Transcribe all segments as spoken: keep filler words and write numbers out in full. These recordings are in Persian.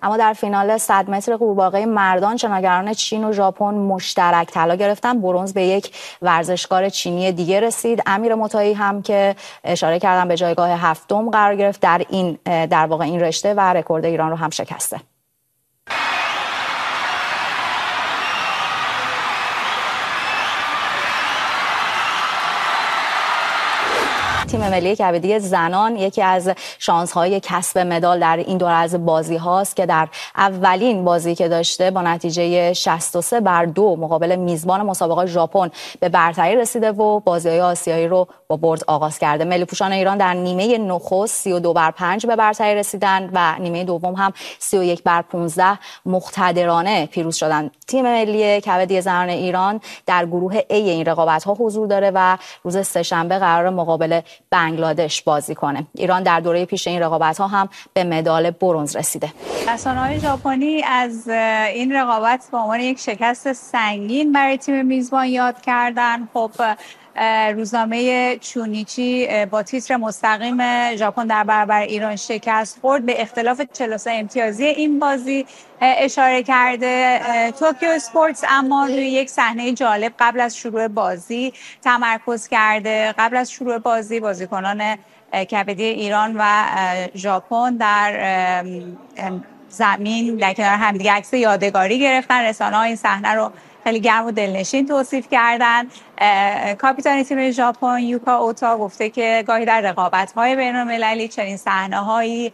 اما در فینال صد متر قورباغه مردان شناگران چین و ژاپن مشترک طلا گرفتن. برنز به یک ورزشکار چینی دیگه رسید. امیر مطاعی هم که اشاره کردم به جایگاه هفتم قرار گرفت در این در واقع این رشته و رکورد ایران رو هم شکسته. تیم ملی کبدی زنان یکی از شانس‌های کسب مدال در این دوره از بازی هاست که در اولین بازی که داشته با نتیجه شصت و سه بر دو مقابل میزبان مسابقات ژاپن به برتری رسیده و بازی‌های آسیایی رو با برد آغاز کرده. ملی پوشان ایران در نیمه نخست سی و دو بر پنج به برتری رسیدند و نیمه دوم هم سی و یک بر پانزده مقتدرانه پیروز شدند. تیم ملی کبدی زنان ایران در گروه A این رقابت‌ها حضور داره و روز سه‌شنبه قرار مقابل بنگلادش بازی کنه. ایران در دوره پیش این رقابت‌ها هم به مدال برنز رسیده. رسانه‌های ژاپنی از این رقابت به عنوان یک شکست سنگین برای تیم میزبان یاد کردن. خب روزنامه چونیچی با تیتر مستقیم ژاپن در برابر ایران شکست خورد به اختلاف چهل و سه امتیازی این بازی اشاره کرده. توکیو اسپورتس اما روی یک صحنه جالب قبل از شروع بازی تمرکز کرده. قبل از شروع بازی بازیکنان کبدی ایران و ژاپن در زمین در کنار همدیگه عکس یادگاری گرفتن. رسانه‌ها این صحنه رو خیلی گرم و دلنشین توصیف کردن. کاپیتان تیم ژاپن یوکا اوتا گفته که گاهی در رقابت‌های بین‌المللی چنین صحنه‌هایی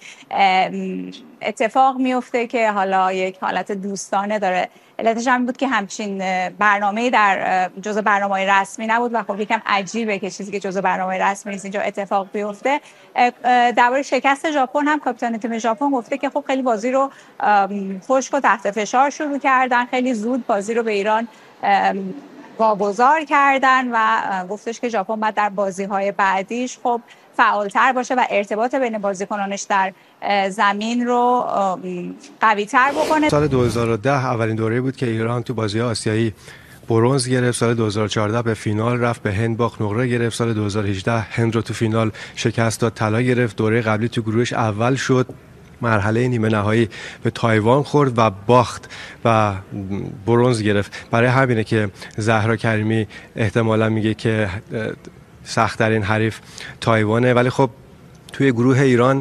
اتفاق میفته که حالا یک حالت دوستانه داره. علتش هم بود که همچین برنامه‌ای در جزء برنامه‌های رسمی نبود و خب یکم عجیبه که چیزی که جزء برنامه رسمی نیست اینجا اتفاق بیفته. درباره شکست ژاپن هم کاپیتان تیم ژاپن گفته که خب خیلی بازی رو خشک و تحت فشار شروع کردن، خیلی زود بازی رو به ایران واگذار کردن و گفتش که ژاپن باید در بازی‌های بعدیش خب فعالتر باشه و ارتباط بین بازیکنانش در زمین رو قوی‌تر بکنه. سال دو هزار و ده اولین دوره بود که ایران تو بازی آسیایی برنز گرفت. سال دو هزار و چهارده به فینال رفت، به هند باخت، نقره گرفت. سال دو هزار و هجده هند رو تو فینال شکست داد، طلا گرفت. دوره قبلی تو گروهش اول شد، مرحله نیمه نهایی به تایوان خورد و باخت و برنز گرفت. برای همینه که زهرا کریمی احتمالا میگه که سخت‌ترین حریف تایوانه، ولی خب توی گروه ایران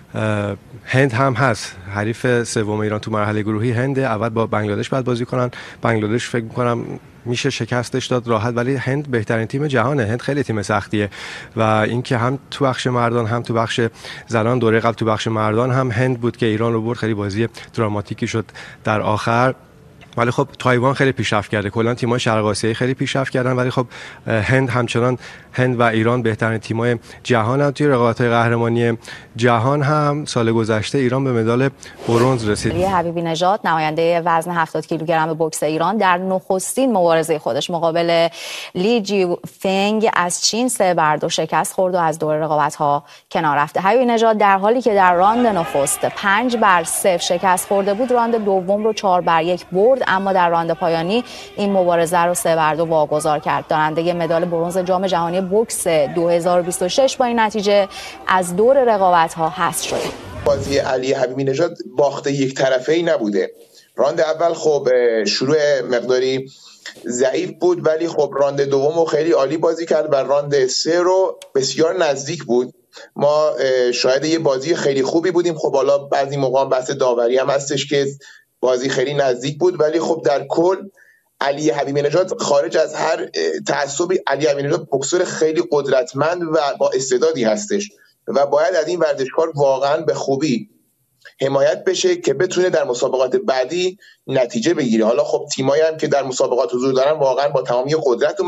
هند هم هست. حریف سوم ایران تو مرحله گروهی هنده. اول با بنگلادش بعد بازی کنن. بنگلادش فکر می‌کنم میشه شکستش داد راحت، ولی هند بهترین تیم جهانه. هند خیلی تیم سختیه و اینکه هم تو بخش مردان هم تو بخش زنان دوره قبل تو بخش مردان هم هند بود که ایران رو برد. خیلی بازی دراماتیکی شد در آخر، ولی خب تایوان خیلی پیشرفت کرده. کلا تیم‌های شرق آسیایی خیلی پیشرفت کردن، ولی خب هند همچنان هند و ایران بهترین تیم‌های جهانن. توی رقابت‌های قهرمانی جهان هم سال گذشته ایران به مدال برنز رسید. علی حبیبی نژاد نماینده وزن هفتاد کیلوگرم بوکس ایران در نخستین مبارزه خودش مقابل لی جی فنگ از چین سه بر دو شکست خورد و از دور رقابت‌ها کنار رفته. حبیبی نژاد در حالی که در راند نخست پنج بر صفر شکست خورده بود، راند دوم رو چهار بر یک برد، اما در راند پایانی این مبارزه رو سه بر دو واگذار کرد. دارنده مدال برنز جام جهانی بوکس دو هزار و بیست و شش با این نتیجه از دور رقابت‌ها حذف شده. بازی علی حبیبی نژاد باخت یک طرفه‌ای نبوده. راند اول خب شروع مقداری ضعیف بود، ولی خب راند دوم خیلی عالی بازی کرد و راند سه رو بسیار نزدیک بود. ما شاید یه بازی خیلی خوبی بودیم. خب حالا بعضی موقع بحث داوری هم هستش که بازی خیلی نزدیک بود، ولی خب در کل علی حبیبی نژاد خارج از هر تعصبی، علی حبیبی نژاد بوکسور خیلی قدرتمند و با استعدادی هستش و باید از این ورزشکار واقعا به خوبی حمایت بشه که بتونه در مسابقات بعدی نتیجه بگیره. حالا خب تیمایی هم که در مسابقات حضور دارن واقعا با تمامی قدرت